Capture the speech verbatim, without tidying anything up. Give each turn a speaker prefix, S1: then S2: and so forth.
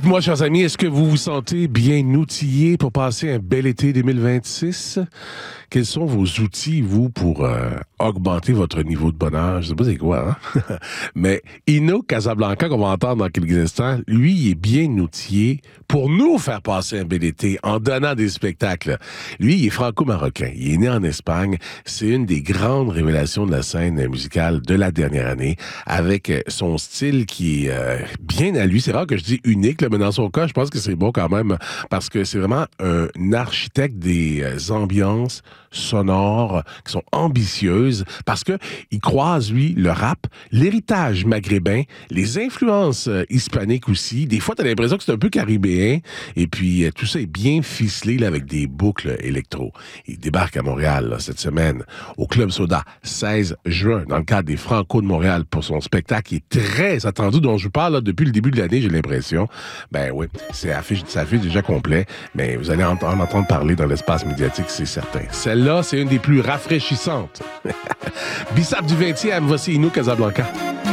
S1: Dites-moi, chers amis, est-ce que vous vous sentez bien outillés pour passer un bel été deux mille vingt-six? Quels sont vos outils, vous, pour euh, augmenter votre niveau de bonheur? Je sais pas c'est quoi, hein? Mais Ino Casablanca, qu'on va entendre dans quelques instants, lui, il est bien outillé pour nous faire passer un bel été en donnant des spectacles. Lui, il est franco-marocain. Il est né en Espagne. C'est une des grandes révélations de la scène musicale de la dernière année, avec son style qui est euh, bien à lui. C'est rare que je dis unique, là, mais dans son cas, je pense que c'est bon quand même, parce que c'est vraiment un architecte des euh, ambiances sonores qui sont ambitieuses, parce que il croise, lui, le rap, l'héritage maghrébin, les influences euh, hispaniques aussi. Des fois, t'as l'impression que c'est un peu caribéen, et puis euh, tout ça est bien ficelé là, avec des boucles électro. Il débarque à Montréal là, cette semaine, au Club Soda, seize juin, dans le cadre des Franco de Montréal, pour son spectacle qui est très attendu, dont je vous parle là, depuis le début de l'année, j'ai l'impression. Ben oui, c'est affiche, ça affiche déjà complet, mais vous allez en, en entendre parler dans l'espace médiatique, c'est certain. Celle-là, c'est une des plus rafraîchissantes. Bissap du vingtième, voici Ino Casablanca.